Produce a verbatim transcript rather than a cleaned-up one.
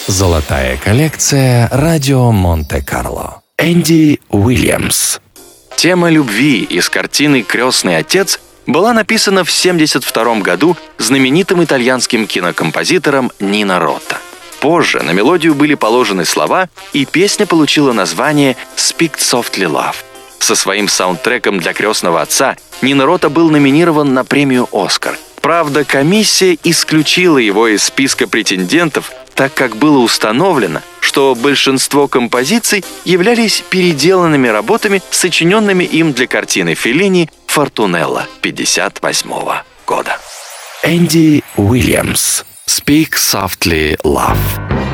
Золотая коллекция «Радио Монте-Карло». Энди Уильямс. Тема любви из картины «Крестный отец» была написана в семьдесят втором году знаменитым итальянским кинокомпозитором Нино Рота. Позже на мелодию были положены слова, и песня получила название «Speak Softly Love». Со своим саундтреком для «Крестного отца» Нино Рота был номинирован на премию «Оскар». Правда, комиссия исключила его из списка претендентов, так как было установлено, что большинство композиций являлись переделанными работами, сочиненными им для картины Феллини «Фортунелла» пятьдесят восьмого года. Энди Уильямс. «Speak Softly Love».